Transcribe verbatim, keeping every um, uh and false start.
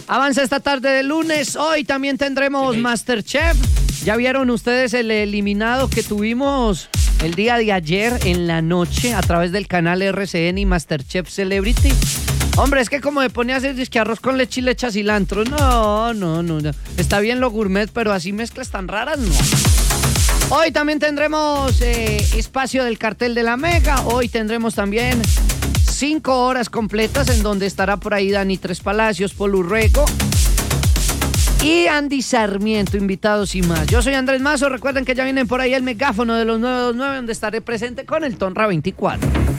Avanza esta tarde de lunes. Hoy también tendremos MasterChef. Ya vieron ustedes el eliminado que tuvimos el día de ayer en la noche a través del canal R C N y MasterChef Celebrity. Hombre, es que como me pone a hacer disque arroz con leche y le echa cilantro. No, no, no, no. Está bien lo gourmet, pero así mezclas tan raras, no. Hoy también tendremos eh, espacio del cartel de la Mega. Hoy tendremos también cinco horas completas en donde estará por ahí Dani Tres Palacios, Polo Urrego y Andy Sarmiento, invitados y más. Yo soy Andrés Mazo. Recuerden que ya vienen por ahí el megáfono de los nueve dos nueve, donde estaré presente con el Tonra veinticuatro.